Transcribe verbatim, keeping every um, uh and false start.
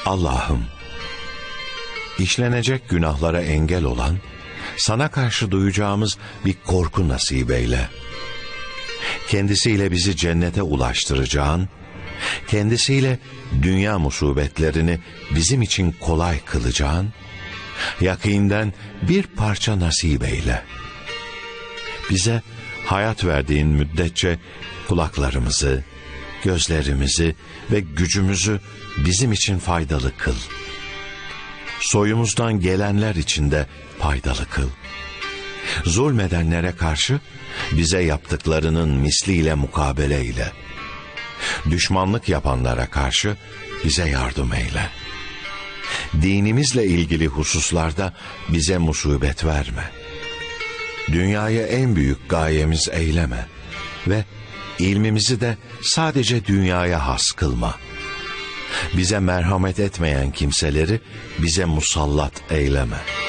Allah'ım, işlenecek günahlara engel olan, sana karşı duyacağımız bir korku nasip eyle. Kendisiyle bizi cennete ulaştıracağın, kendisiyle dünya musibetlerini bizim için kolay kılacağın, yakînden bir parça nasip eyle. Bize hayat verdiğin müddetçe kulaklarımızı, gözlerimizi ve gücümüzü bizim için faydalı kıl. Soyumuzdan gelenler için de faydalı kıl. Zulmedenlere karşı bize yaptıklarının misliyle mukabele ile. Düşmanlık yapanlara karşı bize yardım eyle. Dinimizle ilgili hususlarda bize musibet verme. Dünyayı en büyük gayemiz eyleme ve ilmimizi de sadece dünyaya has kılma. Bize merhamet etmeyen kimseleri bize musallat eyleme.